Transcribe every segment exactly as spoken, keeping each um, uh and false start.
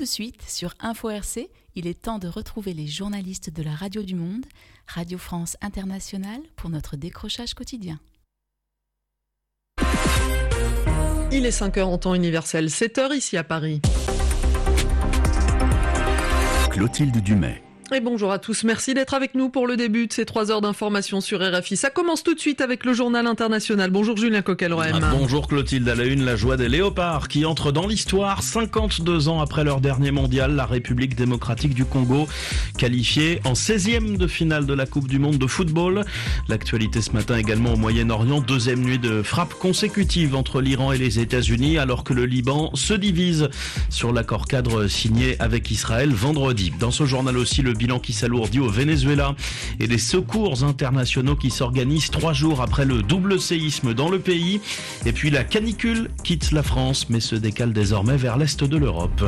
de suite, sur Info R C, il est temps de retrouver les journalistes de la Radio du Monde, Radio France Internationale, pour notre décrochage quotidien. Il est cinq heures en temps universel, sept heures ici à Paris. Clotilde Dumais. Et bonjour à tous, merci d'être avec nous pour le début de ces trois heures d'information sur R F I. Ça commence tout de suite avec le journal international. Bonjour Julien Coquelroem. Ah, bonjour Clotilde, à la une, la joie des léopards qui entrent dans l'histoire cinquante-deux ans après leur dernier mondial. La République démocratique du Congo, qualifiée en seizième de finale de la Coupe du Monde de football. L'actualité ce matin également au Moyen-Orient, deuxième nuit de frappes consécutives entre l'Iran et les États-Unis, alors que le Liban se divise sur l'accord cadre signé avec Israël vendredi. Dans ce journal aussi, le bilan qui s'alourdit au Venezuela et des secours internationaux qui s'organisent trois jours après le double séisme dans le pays. Et puis la canicule quitte la France mais se décale désormais vers l'est de l'Europe.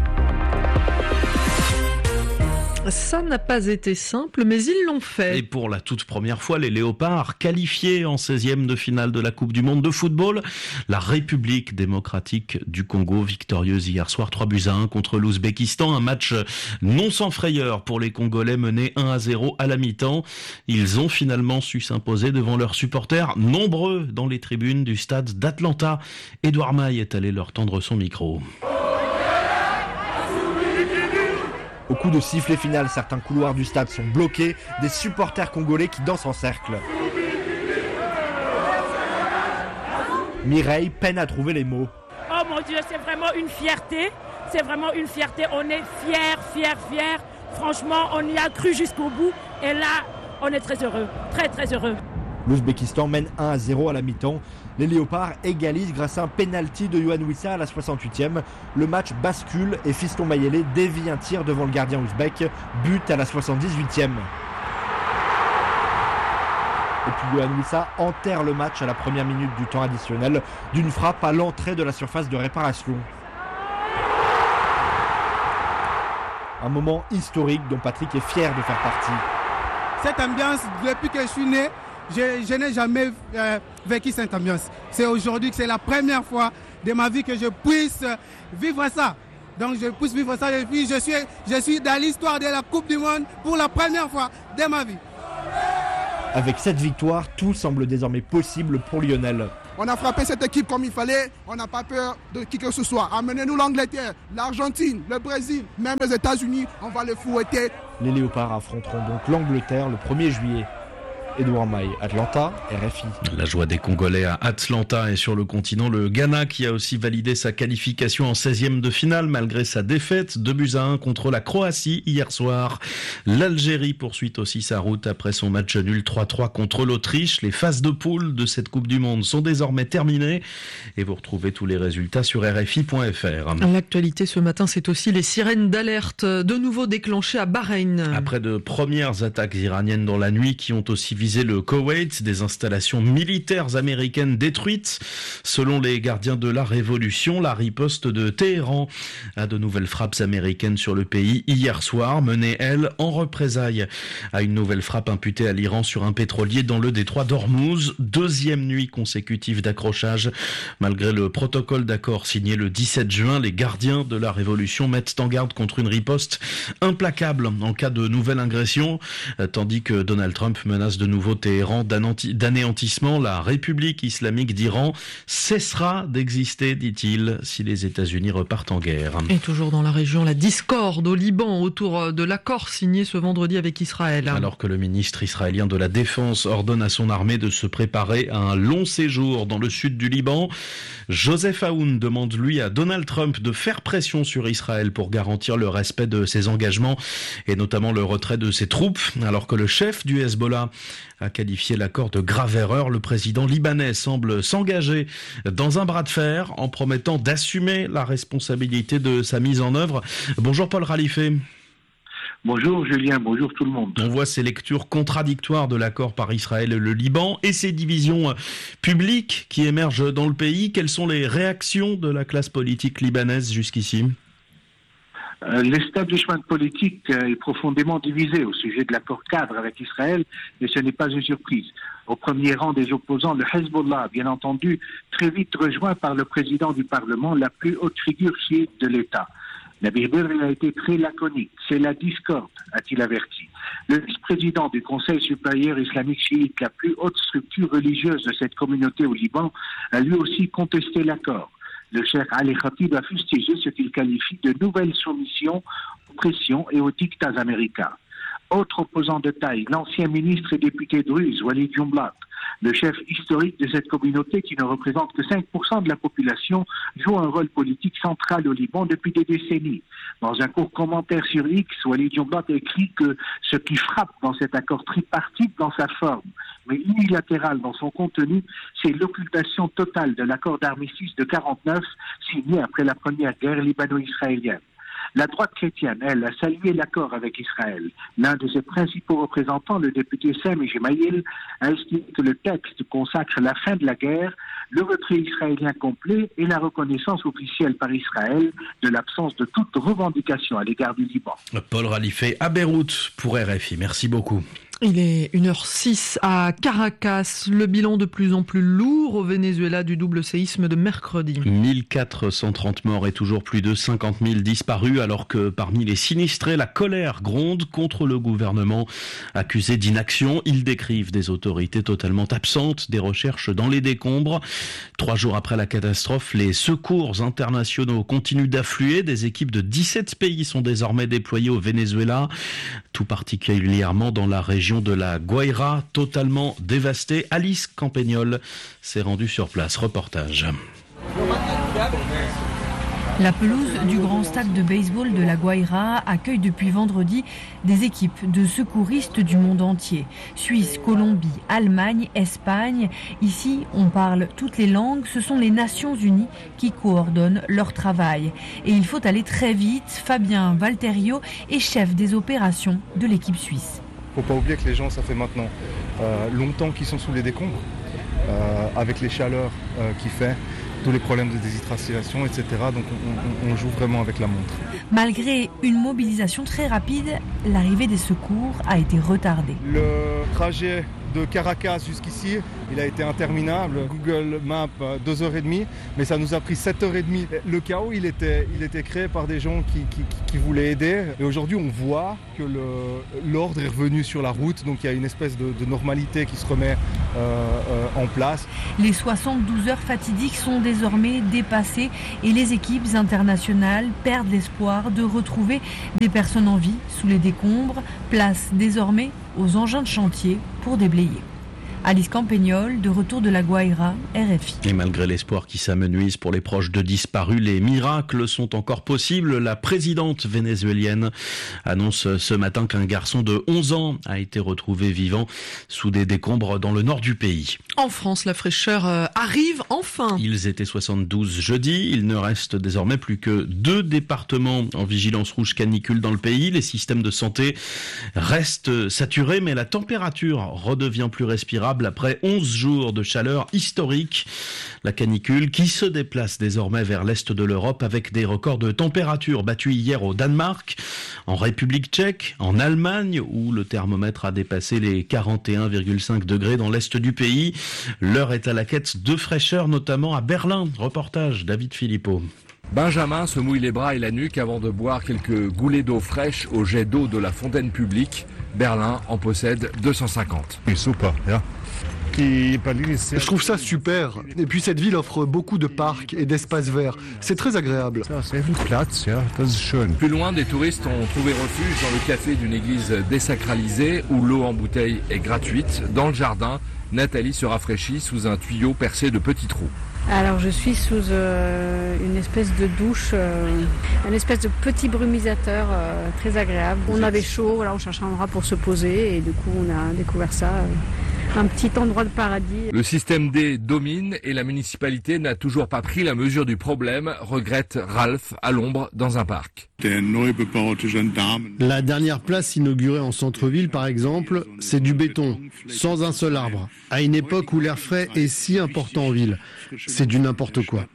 Ça n'a pas été simple, mais ils l'ont fait. Et pour la toute première fois, les Léopards, qualifiés en seizième de finale de la Coupe du Monde de football, la République démocratique du Congo, victorieuse hier soir trois buts à un contre l'Ouzbékistan. Un match non sans frayeur pour les Congolais menés un à zéro à la mi-temps. Ils ont finalement su s'imposer devant leurs supporters, nombreux dans les tribunes du stade d'Atlanta. Édouard Maille est allé leur tendre son micro. Au coup de sifflet final, certains couloirs du stade sont bloqués, des supporters congolais qui dansent en cercle. Mireille peine à trouver les mots. Oh mon Dieu, c'est vraiment une fierté, c'est vraiment une fierté, on est fiers, fiers, fiers. Franchement, on y a cru jusqu'au bout et là, on est très heureux, très très heureux. L'Ouzbékistan mène un à zéro à la mi-temps. Les Léopards égalisent grâce à un penalty de Yohan Wissa à la soixante-huitième. Le match bascule et Fiston Mayele dévie un tir devant le gardien ouzbek. But à la soixante-dix-huitième. Et puis Yohan Wissa enterre le match à la première minute du temps additionnel d'une frappe à l'entrée de la surface de réparation. Un moment historique dont Patrick est fier de faire partie. Cette ambiance, depuis que je suis né, Je, je n'ai jamais euh, vécu cette ambiance. C'est aujourd'hui que c'est la première fois de ma vie que je puisse vivre ça. Donc je puisse vivre ça et puis je suis, je suis dans l'histoire de la Coupe du Monde pour la première fois de ma vie. Avec cette victoire, tout semble désormais possible pour Lionel. On a frappé cette équipe comme il fallait, on n'a pas peur de qui que ce soit. Amenez-nous l'Angleterre, l'Argentine, le Brésil, même les États-Unis, on va les fouetter. Les Léopards affronteront donc l'Angleterre le premier juillet. Édouard Maille, Atlanta, R F I. La joie des Congolais à Atlanta et sur le continent, le Ghana qui a aussi validé sa qualification en seizième de finale malgré sa défaite, deux buts à un contre la Croatie hier soir. L'Algérie poursuit aussi sa route après son match nul trois trois contre l'Autriche. Les phases de poule de cette Coupe du Monde sont désormais terminées et vous retrouvez tous les résultats sur R F I point F R. L'actualité ce matin, c'est aussi les sirènes d'alerte de nouveau déclenchées à Bahreïn. Après de premières attaques iraniennes dans la nuit qui ont aussi visé le Koweït, des installations militaires américaines détruites. Selon les gardiens de la révolution, la riposte de Téhéran a de nouvelles frappes américaines sur le pays hier soir, menées, elles, en représailles à une nouvelle frappe imputée à l'Iran sur un pétrolier dans le détroit d'Ormuz. Deuxième nuit consécutive d'accrochage. Malgré le protocole d'accord signé le dix-sept juin, les gardiens de la révolution mettent en garde contre une riposte implacable en cas de nouvelle agression, tandis que Donald Trump menace de nouveau Téhéran d'anéantissement. La République islamique d'Iran cessera d'exister, dit-il, si les États-Unis repartent en guerre. Et toujours dans la région, la discorde au Liban autour de l'accord signé ce vendredi avec Israël. Alors que le ministre israélien de la Défense ordonne à son armée de se préparer à un long séjour dans le sud du Liban, Joseph Aoun demande lui à Donald Trump de faire pression sur Israël pour garantir le respect de ses engagements et notamment le retrait de ses troupes, alors que le chef du Hezbollah a qualifié l'accord de grave erreur. Le président libanais semble s'engager dans un bras de fer en promettant d'assumer la responsabilité de sa mise en œuvre. Bonjour Paul Ralifé. Bonjour Julien, bonjour tout le monde. On voit ces lectures contradictoires de l'accord par Israël et le Liban et ces divisions publiques qui émergent dans le pays. Quelles sont les réactions de la classe politique libanaise jusqu'ici ? Euh, l'establishment politique euh, est profondément divisé au sujet de l'accord cadre avec Israël, et ce n'est pas une surprise. Au premier rang des opposants, le Hezbollah, bien entendu, très vite rejoint par le président du Parlement, la plus haute figure chiite de l'État. Nabil Berri a été très laconique. C'est la discorde, a-t-il averti. Le vice-président du Conseil supérieur islamique chiite, la plus haute structure religieuse de cette communauté au Liban, a lui aussi contesté l'accord. Le cheikh Ali Khatib a fustigé ce qu'il qualifie de nouvelle soumission aux pressions et aux dictats américains. Autre opposant de taille, l'ancien ministre et député druze, Walid Jumblat, le chef historique de cette communauté qui ne représente que cinq pour cent de la population, joue un rôle politique central au Liban depuis des décennies. Dans un court commentaire sur X, Walid Jumblat écrit que ce qui frappe dans cet accord tripartite dans sa forme, mais unilatéral dans son contenu, c'est l'occultation totale de l'accord d'armistice de quarante-neuf signé après la première guerre libano-israélienne. La droite chrétienne, elle, a salué l'accord avec Israël. L'un de ses principaux représentants, le député Sami Gemayel, a estimé que le texte consacre la fin de la guerre, le retrait israélien complet et la reconnaissance officielle par Israël de l'absence de toute revendication à l'égard du Liban. Paul Ralifé à Beyrouth pour R F I. Merci beaucoup. Il est une heure six à Caracas. Le bilan de plus en plus lourd au Venezuela du double séisme de mercredi. mille quatre cent trente morts et toujours plus de cinquante mille disparus, alors que parmi les sinistrés, la colère gronde contre le gouvernement accusé d'inaction. Ils décrivent des autorités totalement absentes des recherches dans les décombres. Trois jours après la catastrophe, les secours internationaux continuent d'affluer. Des équipes de dix-sept pays sont désormais déployées au Venezuela, tout particulièrement dans la région de la Guaira, totalement dévastée. Alice Campagnol s'est rendue sur place. Reportage. La pelouse du grand stade de baseball de la Guaira accueille depuis vendredi des équipes de secouristes du monde entier. Suisse, Colombie, Allemagne, Espagne. Ici, on parle toutes les langues. Ce sont les Nations Unies qui coordonnent leur travail. Et il faut aller très vite. Fabien Valterio est chef des opérations de l'équipe suisse. Il ne faut pas oublier que les gens, ça fait maintenant euh, longtemps qu'ils sont sous les décombres, euh, avec les chaleurs euh, qu'il fait, tous les problèmes de déshydratation, et cetera. Donc on, on, on joue vraiment avec la montre. Malgré une mobilisation très rapide, l'arrivée des secours a été retardée. Le trajet de Caracas jusqu'ici, il a été interminable. Google Maps, deux heures trente, mais ça nous a pris sept heures trente. Le chaos, il était, il était créé par des gens qui, qui, qui voulaient aider. Et aujourd'hui, on voit que le, l'ordre est revenu sur la route. Donc il y a une espèce de, de normalité qui se remet euh, euh, en place. Les soixante-douze heures fatidiques sont désormais dépassées et les équipes internationales perdent l'espoir de retrouver des personnes en vie sous les décombres. Place désormais aux engins de chantier pour déblayer. Alice Campagnol, de retour de la Guaira, R F I. Et malgré l'espoir qui s'amenuise pour les proches de disparus, les miracles sont encore possibles. La présidente vénézuélienne annonce ce matin qu'un garçon de onze ans a été retrouvé vivant sous des décombres dans le nord du pays. En France, la fraîcheur arrive enfin. Ils étaient soixante-douze jeudi. Il ne reste désormais plus que deux départements en vigilance rouge canicule dans le pays. Les systèmes de santé restent saturés, mais la température redevient plus respirable après onze jours de chaleur historique. La canicule qui se déplace désormais vers l'est de l'Europe avec des records de température battus hier au Danemark, en République tchèque, en Allemagne où le thermomètre a dépassé les quarante et un virgule cinq degrés dans l'est du pays. L'heure est à la quête de fraîcheur, notamment à Berlin. Reportage David Philippot. Benjamin se mouille les bras et la nuque avant de boire quelques goulets d'eau fraîche au jet d'eau de la fontaine publique. Berlin en possède deux cent cinquante. Super, ja. Je trouve ça super. Et puis cette ville offre beaucoup de parcs et d'espaces verts. C'est très agréable. Plus loin, des touristes ont trouvé refuge dans le café d'une église désacralisée où l'eau en bouteille est gratuite. Dans le jardin, Nathalie se rafraîchit sous un tuyau percé de petits trous. Alors je suis sous euh, une espèce de douche, euh, une espèce de petit brumisateur euh, très agréable. On avait chaud, voilà, on cherchait un endroit pour se poser et du coup on a découvert ça, euh, un petit endroit de paradis. Le système D domine et la municipalité n'a toujours pas pris la mesure du problème, regrette Ralph à l'ombre dans un parc. La dernière place inaugurée en centre-ville, par exemple, c'est du béton, sans un seul arbre, à une époque où l'air frais est si important en ville. C'est du n'importe quoi.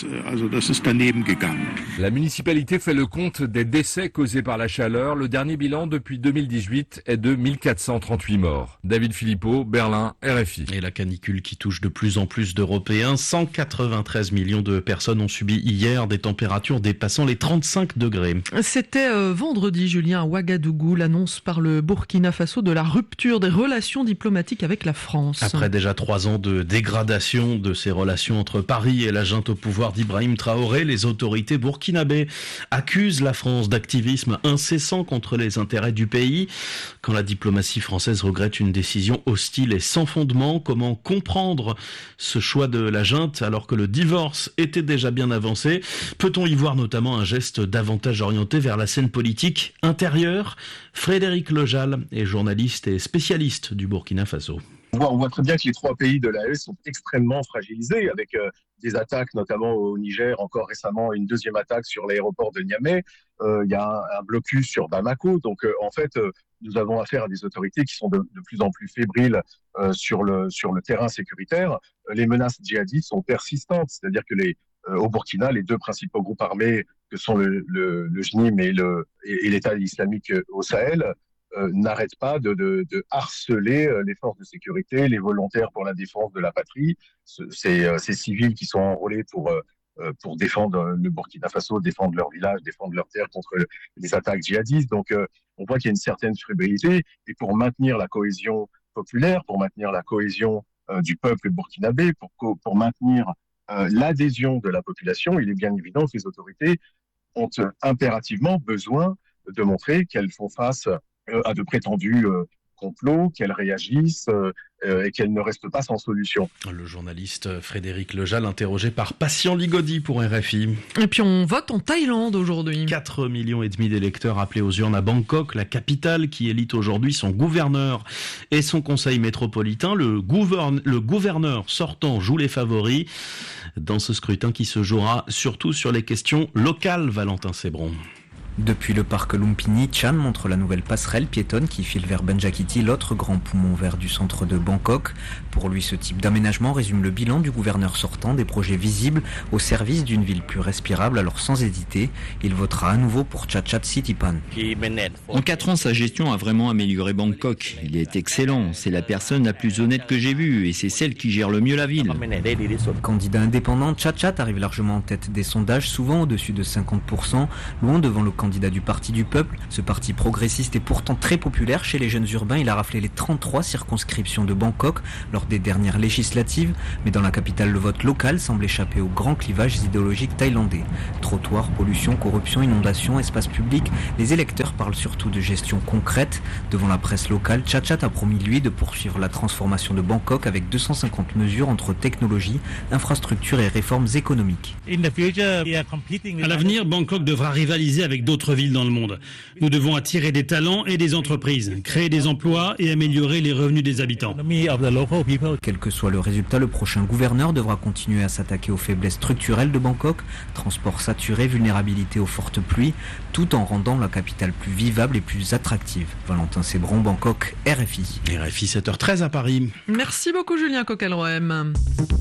La municipalité fait le compte des décès causés par la chaleur. Le dernier bilan depuis deux mille dix-huit est de mille quatre cent trente-huit morts. David Philippot, Berlin, R F I. Et la canicule qui touche de plus en plus d'Européens. cent quatre-vingt-treize millions de personnes ont subi hier des températures dépassant les trente-cinq degrés. C'était euh, vendredi, Julien, à Ouagadougou, l'annonce par le Burkina Faso de la rupture des relations diplomatiques avec la France. Après déjà trois ans de dégradation de ces relations entre Paris et la junte au pouvoir d'Ibrahim Traoré, les autorités burkinabées accusent la France d'activisme incessant contre les intérêts du pays. Quand la diplomatie française regrette une décision hostile et sans fondement, comment comprendre ce choix de la junte alors que le divorce était déjà bien avancé? Peut-on y voir notamment un geste davantage orienté vers la scène politique intérieure? Frédéric Lejal est journaliste et spécialiste du Burkina Faso. On voit, on voit très bien que les trois pays de l'A E sont extrêmement fragilisés, avec euh, des attaques notamment au Niger, encore récemment une deuxième attaque sur l'aéroport de Niamey. Il euh, y a un, un blocus sur Bamako. Donc euh, en fait, euh, nous avons affaire à des autorités qui sont de, de plus en plus fébriles euh, sur, le, sur le terrain sécuritaire. Les menaces djihadistes sont persistantes, c'est-à-dire que les, euh, au Burkina, les deux principaux groupes armés que sont le, le, le J N I M et, le, et, et l'État islamique au Sahel, Euh, n'arrête pas de, de, de harceler euh, les forces de sécurité, les volontaires pour la défense de la patrie, ce, ces, euh, ces civils qui sont enrôlés pour, euh, pour défendre le Burkina Faso, défendre leur village, défendre leur terre contre les attaques djihadistes. Donc euh, on voit qu'il y a une certaine fébrilité, et pour maintenir la cohésion populaire, pour maintenir la cohésion euh, du peuple burkinabé, pour, pour maintenir euh, l'adhésion de la population, il est bien évident que les autorités ont impérativement besoin de montrer qu'elles font face à de prétendus euh, complots, qu'elles réagissent euh, euh, et qu'elles ne restent pas sans solution. Le journaliste Frédéric Lejal, interrogé par Patient Ligodi pour R F I. Et puis on vote en Thaïlande aujourd'hui. quatre millions et demi d'électeurs appelés aux urnes à Bangkok, la capitale qui élit aujourd'hui son gouverneur et son conseil métropolitain. Le, gouverne, le gouverneur sortant joue les favoris dans ce scrutin qui se jouera surtout sur les questions locales, Valentin Sébron. Depuis le parc Lumpini, Chan montre la nouvelle passerelle piétonne qui file vers Benjakiti, l'autre grand poumon vert du centre de Bangkok. Pour lui, ce type d'aménagement résume le bilan du gouverneur sortant, des projets visibles au service d'une ville plus respirable. Alors sans hésiter, il votera à nouveau pour Chachat Sitipan. En quatre ans, sa gestion a vraiment amélioré Bangkok. Il est excellent, c'est la personne la plus honnête que j'ai vue et c'est celle qui gère le mieux la ville. Candidat indépendant, Chachat arrive largement en tête des sondages, souvent au-dessus de cinquante pour cent, loin devant le candidat du Parti du Peuple. Ce parti progressiste est pourtant très populaire chez les jeunes urbains. Il a raflé les trente-trois circonscriptions de Bangkok lors des dernières législatives. Mais dans la capitale, le vote local semble échapper aux grands clivages idéologiques thaïlandais. Trottoirs, pollution, corruption, inondations, espaces publics. Les électeurs parlent surtout de gestion concrète. Devant la presse locale, Chachat a promis, lui, de poursuivre la transformation de Bangkok avec deux cent cinquante mesures entre technologie, infrastructures et réformes économiques. À l'avenir, Bangkok devra rivaliser avec d'autres villes dans le monde. Nous devons attirer des talents et des entreprises, créer des emplois et améliorer les revenus des habitants. Quel que soit le résultat, le prochain gouverneur devra continuer à s'attaquer aux faiblesses structurelles de Bangkok, transport saturé, vulnérabilité aux fortes pluies, tout en rendant la capitale plus vivable et plus attractive. Valentin Sébron, Bangkok, R F I. R F I sept heures treize à Paris. Merci beaucoup Julien Coquelroem.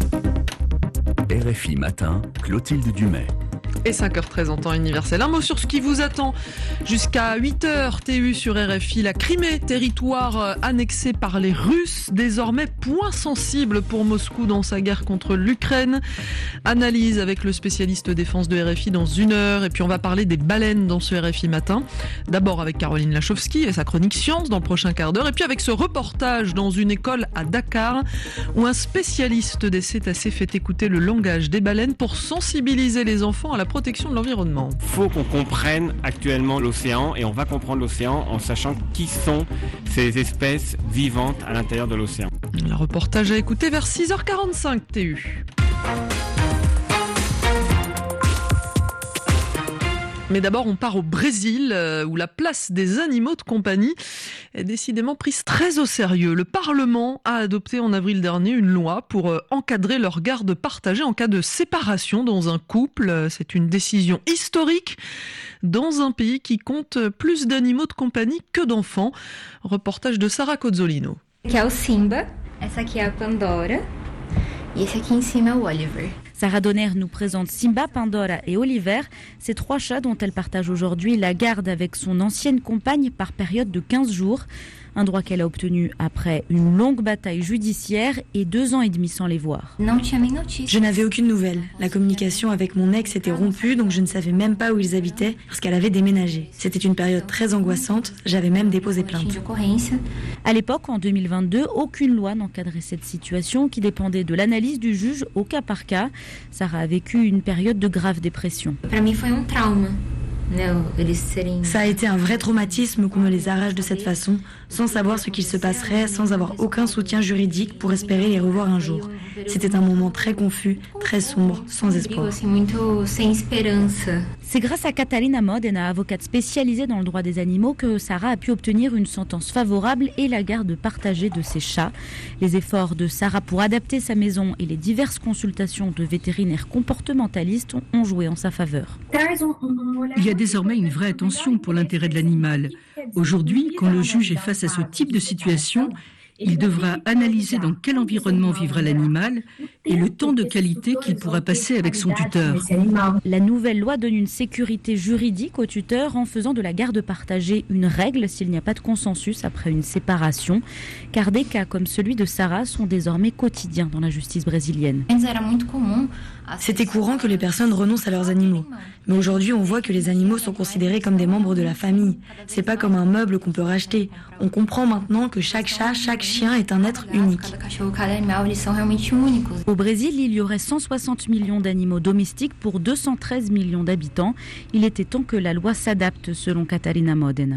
R F I Matin, Clotilde Dumais. Et cinq heures treize en temps universel. Un mot sur ce qui vous attend jusqu'à huit heures T U sur R F I. La Crimée, territoire annexé par les Russes, désormais point sensible pour Moscou dans sa guerre contre l'Ukraine. Analyse avec le spécialiste défense de R F I dans une heure. Et puis on va parler des baleines dans ce R F I matin. D'abord avec Caroline Lachowski et sa chronique science dans le prochain quart d'heure. Et puis avec ce reportage dans une école à Dakar où un spécialiste des cétacés fait écouter le langage des baleines pour sensibiliser les enfants à la protection de l'environnement. Il faut qu'on comprenne actuellement l'océan et on va comprendre l'océan en sachant qui sont ces espèces vivantes à l'intérieur de l'océan. Le reportage à écouter vers six heures quarante-cinq T U. Mais d'abord, on part au Brésil, où la place des animaux de compagnie est décidément prise très au sérieux. Le Parlement a adopté en avril dernier une loi pour encadrer leur garde partagée en cas de séparation dans un couple. C'est une décision historique dans un pays qui compte plus d'animaux de compagnie que d'enfants. Reportage de Sarah Cozzolino. Aqui é o Simba, essa aqui é a Pandora e esse aqui em cima é o Oliver. Sarah Donner nous présente Simba, Pandora et Oliver, ces trois chats dont elle partage aujourd'hui la garde avec son ancienne compagne par période de quinze jours. Un droit qu'elle a obtenu après une longue bataille judiciaire et deux ans et demi sans les voir. Je n'avais aucune nouvelle. La communication avec mon ex était rompue, donc je ne savais même pas où ils habitaient parce qu'elle avait déménagé. C'était une période très angoissante, j'avais même déposé plainte. À l'époque, en deux mille vingt-deux, aucune loi n'encadrait cette situation qui dépendait de l'analyse du juge au cas par cas. Sarah a vécu une période de grave dépression. Ça a été un vrai traumatisme qu'on me les arrache de cette façon, sans savoir ce qu'il se passerait, sans avoir aucun soutien juridique pour espérer les revoir un jour. C'était un moment très confus, très sombre, sans espoir. C'est grâce à Catarina Modena, avocate spécialisée dans le droit des animaux, que Sarah a pu obtenir une sentence favorable et la garde partagée de ses chats. Les efforts de Sarah pour adapter sa maison et les diverses consultations de vétérinaires comportementalistes ont joué en sa faveur. Il y a désormais une vraie attention pour l'intérêt de l'animal. Aujourd'hui, quand le juge est face à ce type de situation, il devra analyser dans quel environnement vivra l'animal et le temps de qualité qu'il pourra passer avec son tuteur. La nouvelle loi donne une sécurité juridique au tuteur en faisant de la garde partagée une règle s'il n'y a pas de consensus après une séparation, car des cas comme celui de Sarah sont désormais quotidiens dans la justice brésilienne. C'était courant que les personnes renoncent à leurs animaux. Mais aujourd'hui, on voit que les animaux sont considérés comme des membres de la famille. C'est pas comme un meuble qu'on peut racheter. On comprend maintenant que chaque chat, chaque chien est un être unique. Au Brésil, il y aurait cent soixante millions d'animaux domestiques pour deux cent treize millions d'habitants. Il était temps que la loi s'adapte, selon Catarina Modena.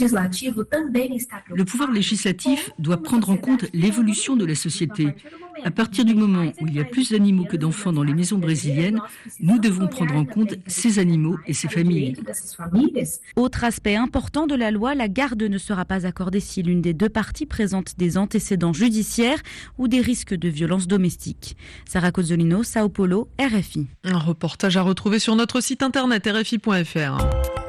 Le pouvoir législatif doit prendre en compte l'évolution de la société. À partir du moment où il y a plus d'animaux que d'enfants dans les maisons brésiliennes, nous devons prendre en compte ces animaux et ces familles. Autre aspect important de la loi, la garde ne sera pas accordée si l'une des deux parties présente des antécédents judiciaires ou des risques de violence domestique. Sarah Cozzolino, Sao Paulo, R F I. Un reportage à retrouver sur notre site internet r f i point f r.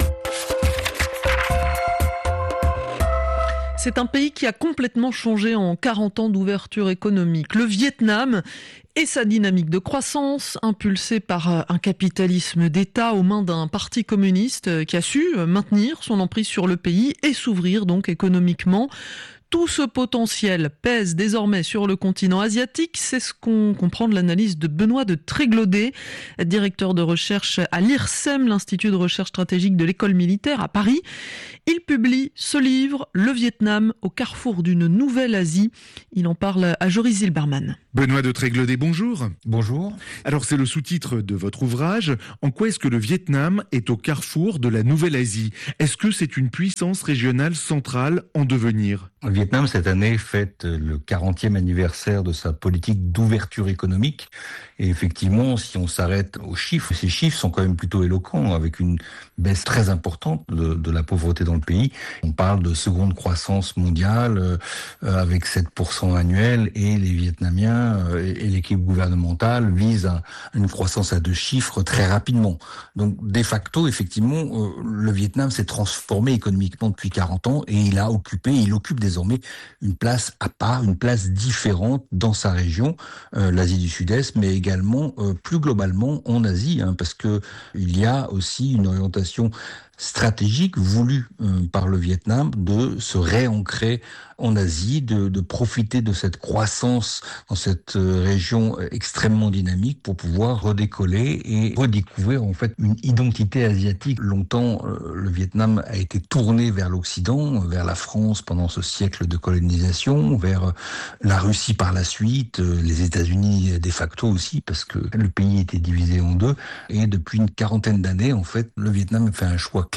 C'est un pays qui a complètement changé en quarante ans d'ouverture économique. Le Vietnam et sa dynamique de croissance, impulsée par un capitalisme d'État aux mains d'un parti communiste qui a su maintenir son emprise sur le pays et s'ouvrir donc économiquement. Tout ce potentiel pèse désormais sur le continent asiatique. C'est ce qu'on comprend de l'analyse de Benoît de Tréglaudet, directeur de recherche à l'I R S E M, l'Institut de recherche stratégique de l'école militaire à Paris. Il publie ce livre, Le Vietnam au carrefour d'une nouvelle Asie. Il en parle à Joris Zilberman. Benoît de Tréglaudet, bonjour. Bonjour. Alors c'est le sous-titre de votre ouvrage. En quoi est-ce que le Vietnam est au carrefour de la nouvelle Asie ? Est-ce que c'est une puissance régionale centrale en devenir ? Le Vietnam, cette année, fête le quarantième anniversaire de sa politique d'ouverture économique. Et effectivement, si on s'arrête aux chiffres, ces chiffres sont quand même plutôt éloquents, avec une baisse très importante de, de la pauvreté dans le pays. On parle de seconde croissance mondiale, euh, avec sept pour cent annuel, et les Vietnamiens euh, et, et l'équipe gouvernementale visent à une croissance à deux chiffres très rapidement. Donc, de facto, effectivement, euh, le Vietnam s'est transformé économiquement depuis quarante ans, et il a occupé, il occupe désormais une place à part, une place différente dans sa région, euh, l'Asie du Sud-Est, mais également euh, plus globalement en Asie, hein, parce que il y a aussi une orientation stratégique voulue euh, par le Vietnam de se réancrer en Asie, de, de profiter de cette croissance dans cette euh, région extrêmement dynamique pour pouvoir redécoller et redécouvrir en fait une identité asiatique. Longtemps, euh, le Vietnam a été tourné vers l'Occident, vers la France pendant ce siècle de colonisation, vers euh, la Russie par la suite, euh, les États-Unis de facto aussi, parce que le pays était divisé en deux. Et depuis une quarantaine d'années, en fait, le Vietnam fait un choix clair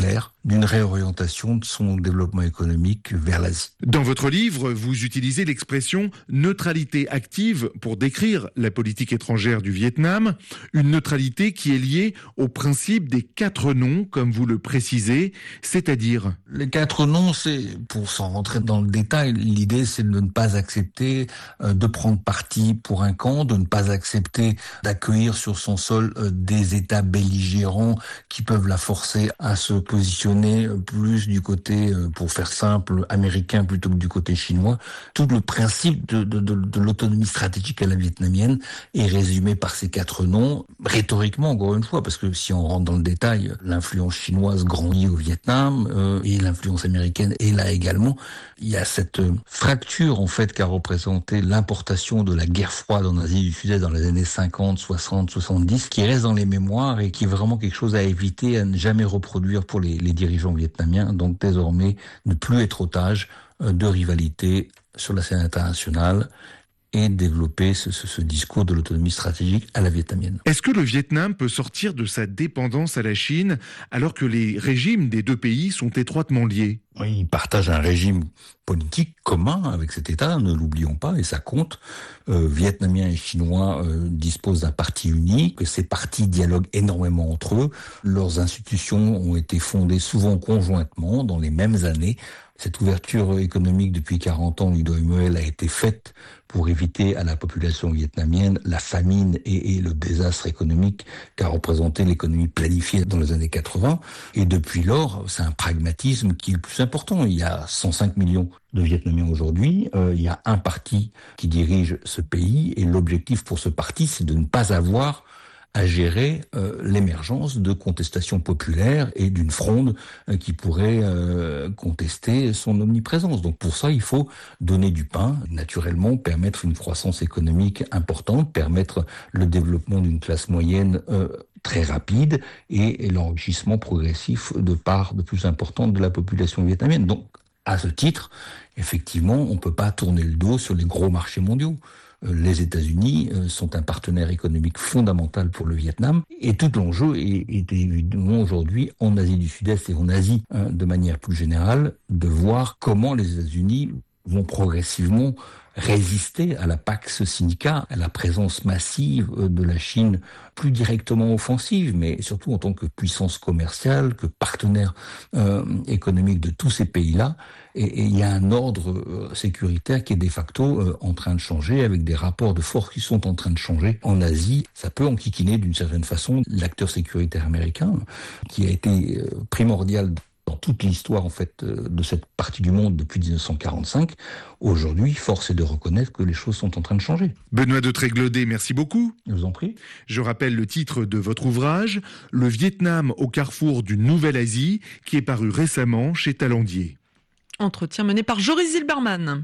d'une réorientation de son développement économique vers l'Asie. Dans votre livre, vous utilisez l'expression neutralité active pour décrire la politique étrangère du Vietnam, une neutralité qui est liée au principe des quatre non, comme vous le précisez, c'est-à-dire... Les quatre non, c'est, pour s'en rentrer dans le détail, l'idée c'est de ne pas accepter euh, de prendre parti pour un camp, de ne pas accepter d'accueillir sur son sol euh, des États belligérants qui peuvent la forcer à se positionner plus du côté, euh, pour faire simple, américain plutôt que du côté chinois. Tout le principe de, de, de, de l'autonomie stratégique à la vietnamienne est résumé par ces quatre noms, rhétoriquement encore une fois, parce que si on rentre dans le détail, l'influence chinoise grandit au Vietnam euh, et l'influence américaine est là également. Il y a cette fracture en fait qu'a représenté l'importation de la guerre froide en Asie du Sud-Est dans les années cinquante, soixante, soixante-dix, qui reste dans les mémoires et qui est vraiment quelque chose à éviter, à ne jamais reproduire pour les, les dirigeants vietnamiens. Donc désormais, ne plus être otage de rivalité sur la scène internationale et développer ce, ce, ce discours de l'autonomie stratégique à la vietnamienne. Est-ce que le Vietnam peut sortir de sa dépendance à la Chine alors que les régimes des deux pays sont étroitement liés ? Oui, ils partagent un régime politique commun avec cet État, ne l'oublions pas, et ça compte. Euh, Vietnamiens et Chinois euh, disposent d'un parti unique, ces partis dialoguent énormément entre eux, leurs institutions ont été fondées souvent conjointement dans les mêmes années. Cette ouverture économique depuis quarante ans, Ludo Muel, a été faite pour éviter à la population vietnamienne la famine et, et le désastre économique qu'a représenté l'économie planifiée dans les années quatre-vingts. Et depuis lors, c'est un pragmatisme qui est le plus important. Il y a cent cinq millions de Vietnamiens aujourd'hui. Euh, il y a un parti qui dirige ce pays et l'objectif pour ce parti, c'est de ne pas avoir à gérer euh, l'émergence de contestations populaires et d'une fronde euh, qui pourrait euh, contester son omniprésence. Donc pour ça, il faut donner du pain, naturellement, permettre une croissance économique importante, permettre le développement d'une classe moyenne euh, très rapide et, et l'enrichissement progressif de parts de plus importantes de la population vietnamienne. Donc à ce titre, effectivement, on ne peut pas tourner le dos sur les gros marchés mondiaux. Les États-Unis sont un partenaire économique fondamental pour le Vietnam et tout l'enjeu est, est évidemment aujourd'hui en Asie du Sud-Est et en Asie hein, de manière plus générale de voir comment les États-Unis vont progressivement résister à la Pax Sinica, à la présence massive de la Chine, plus directement offensive, mais surtout en tant que puissance commerciale, que partenaire euh, économique de tous ces pays-là. Et il y a un ordre euh, sécuritaire qui est de facto euh, en train de changer, avec des rapports de force qui sont en train de changer en Asie. Ça peut enquiquiner d'une certaine façon l'acteur sécuritaire américain, qui a été euh, primordial dans toute l'histoire en fait de cette partie du monde depuis dix-neuf cent quarante-cinq. Aujourd'hui, force est de reconnaître que les choses sont en train de changer. Benoît de Tréglaudet, merci beaucoup. Je vous en prie. Je rappelle le titre de votre ouvrage, Le Vietnam au carrefour d'une nouvelle Asie, qui est paru récemment chez Talandier. Entretien mené par Joris Zilberman.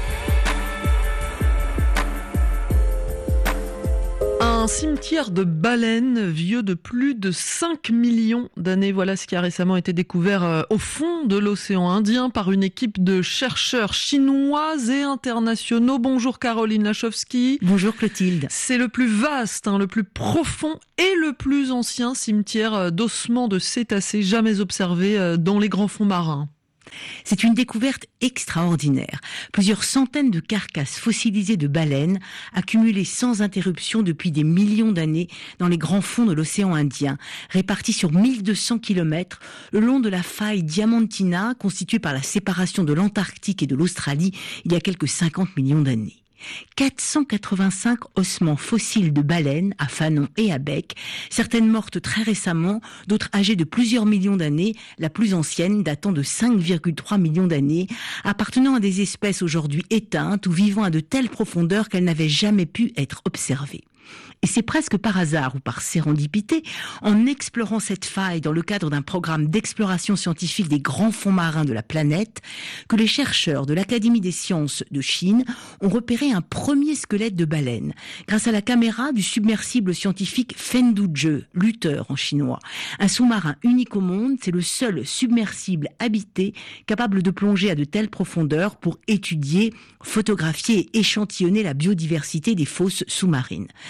Un cimetière de baleines vieux de plus de cinq millions d'années. Voilà ce qui a récemment été découvert au fond de l'océan Indien par une équipe de chercheurs chinois et internationaux. Bonjour Caroline Lachowski. Bonjour Clotilde. C'est le plus vaste, hein, le plus profond et le plus ancien cimetière d'ossements de cétacés jamais observé dans les grands fonds marins. C'est une découverte extraordinaire. Plusieurs centaines de carcasses fossilisées de baleines accumulées sans interruption depuis des millions d'années dans les grands fonds de l'océan Indien, réparties sur mille deux cents kilomètres le long de la faille Diamantina constituée par la séparation de l'Antarctique et de l'Australie il y a quelques cinquante millions d'années. quatre cent quatre-vingt-cinq ossements fossiles de baleines à fanon et à bec, certaines mortes très récemment, d'autres âgées de plusieurs millions d'années, la plus ancienne datant de cinq virgule trois millions d'années, appartenant à des espèces aujourd'hui éteintes ou vivant à de telles profondeurs qu'elles n'avaient jamais pu être observées. Et c'est presque par hasard ou par sérendipité, en explorant cette faille dans le cadre d'un programme d'exploration scientifique des grands fonds marins de la planète, que les chercheurs de l'Académie des sciences de Chine ont repéré un premier squelette de baleine, grâce à la caméra du submersible scientifique Fenduzhe, Luther en chinois. Un sous-marin unique au monde, c'est le seul submersible habité capable de plonger à de telles profondeurs pour étudier, photographier et échantillonner la biodiversité des fosses sous-marines.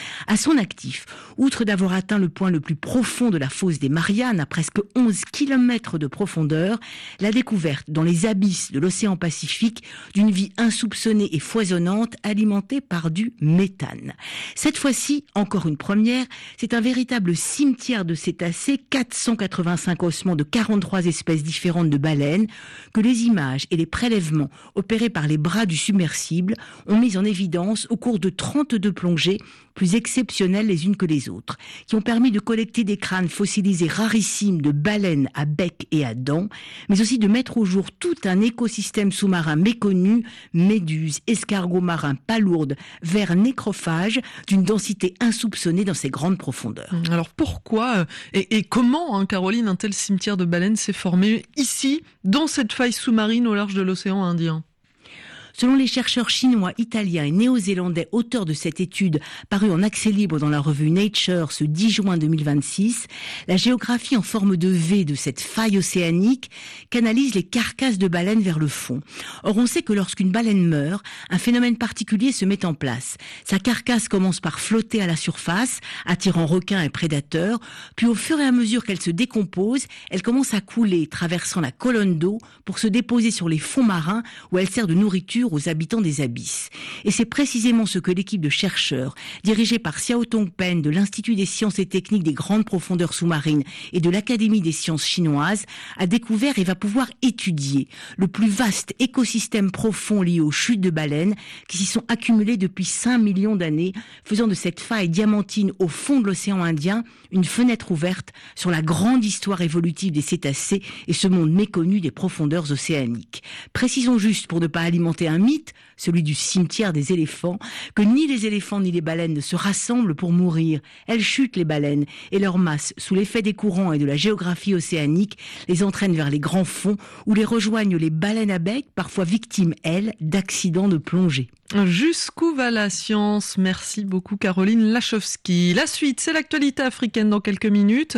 À son actif, outre d'avoir atteint le point le plus profond de la fosse des Mariannes, à presque onze kilomètres de profondeur, la découverte dans les abysses de l'océan Pacifique d'une vie insoupçonnée et foisonnante alimentée par du méthane. Cette fois-ci, encore une première, c'est un véritable cimetière de cétacés, quatre cent quatre-vingt-cinq ossements de quarante-trois espèces différentes de baleines, que les images et les prélèvements opérés par les bras du submersible ont mis en évidence au cours de trente-deux plongées, plus exceptionnelles les unes que les autres, qui ont permis de collecter des crânes fossilisés rarissimes de baleines à bec et à dents, mais aussi de mettre au jour tout un écosystème sous-marin méconnu, méduses, escargots marins palourdes, vers nécrophages, d'une densité insoupçonnée dans ces grandes profondeurs. Alors pourquoi et, et comment, hein, Caroline, un tel cimetière de baleines s'est formé ici, dans cette faille sous-marine au large de l'océan Indien ? Selon les chercheurs chinois, italiens et néo-zélandais auteurs de cette étude parue en accès libre dans la revue Nature ce dix juin deux mille vingt-six, la géographie en forme de V de cette faille océanique canalise les carcasses de baleines vers le fond. Or, on sait que lorsqu'une baleine meurt, un phénomène particulier se met en place. Sa carcasse commence par flotter à la surface, attirant requins et prédateurs, puis au fur et à mesure qu'elle se décompose, elle commence à couler, traversant la colonne d'eau pour se déposer sur les fonds marins où elle sert de nourriture aux habitants des abysses. Et c'est précisément ce que l'équipe de chercheurs, dirigée par Xiao Tongpen de l'Institut des sciences et techniques des grandes profondeurs sous-marines et de l'Académie des sciences chinoises, a découvert et va pouvoir étudier le plus vaste écosystème profond lié aux chutes de baleines qui s'y sont accumulées depuis cinq millions d'années, faisant de cette faille diamantine au fond de l'océan Indien une fenêtre ouverte sur la grande histoire évolutive des cétacés et ce monde méconnu des profondeurs océaniques. Précisons juste, pour ne pas alimenter un mythe, celui du cimetière des éléphants, que ni les éléphants ni les baleines ne se rassemblent pour mourir. Elles chutent, les baleines, et leur masse, sous l'effet des courants et de la géographie océanique, les entraîne vers les grands fonds où les rejoignent les baleines à bec, parfois victimes, elles, d'accidents de plongée. Jusqu'où va la science ? Merci beaucoup Caroline Lachowski. La suite, c'est l'actualité africaine dans quelques minutes.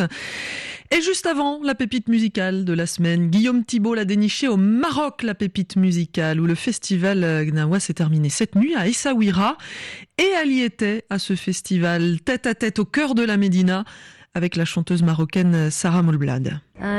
Et juste avant, la pépite musicale de la semaine. Guillaume Thibault l'a déniché au Maroc, la pépite musicale, où le festival Gnawa s'est terminé cette nuit à Essaouira. Et elle y était à ce festival, tête à tête au cœur de la Médina, avec la chanteuse marocaine Sarah Moulblad.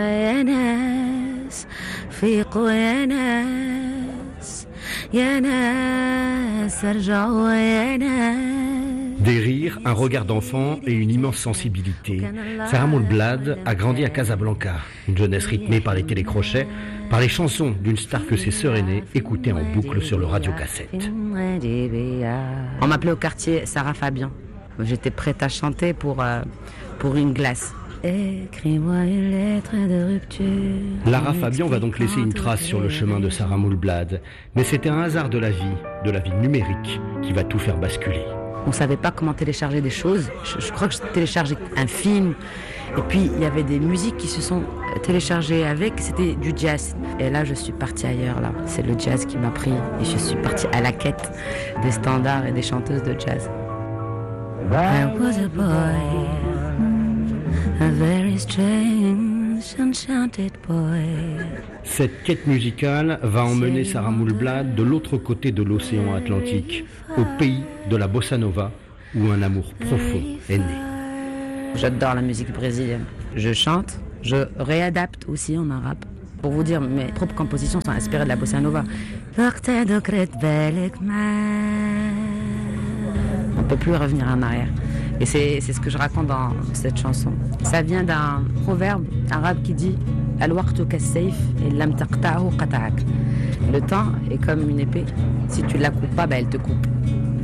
Des rires, un regard d'enfant et une immense sensibilité. Sarah Moulblad a grandi à Casablanca, une jeunesse rythmée par les télécrochets, par les chansons d'une star que ses sœurs aînées écoutaient en boucle sur le radiocassette. On m'appelait au quartier Sarah Fabien. J'étais prête à chanter pour, euh, pour une glace. Écris-moi une lettre de rupture. Lara Fabian va donc laisser une trace sur le chemin de Sarah Moulblad. Mais c'était un hasard de la vie, de la vie numérique, qui va tout faire basculer. On ne savait pas comment télécharger des choses. Je, je crois que je téléchargeais un film. Et puis, il y avait des musiques qui se sont téléchargées avec. C'était du jazz. Et là, je suis partie ailleurs. Là, c'est le jazz qui m'a pris. Et je suis partie à la quête des standards et des chanteuses de jazz. I was a boy, a very strange, enchanted boy. Cette quête musicale va emmener Sarah Moulblad de l'autre côté de l'océan Atlantique, au pays de la bossa nova, où un amour profond est né. J'adore la musique brésilienne. Je chante, je réadapte aussi en arabe. Pour vous dire, mes propres compositions sont inspirées de la bossa nova. On ne peut plus revenir en arrière. Et c'est, c'est ce que je raconte dans cette chanson. Ça vient d'un proverbe arabe qui dit « Al-waqtu kas-sayf et lam taqta'hu qata'ak ». Le temps est comme une épée. Si tu ne la coupes pas, bah, elle te coupe.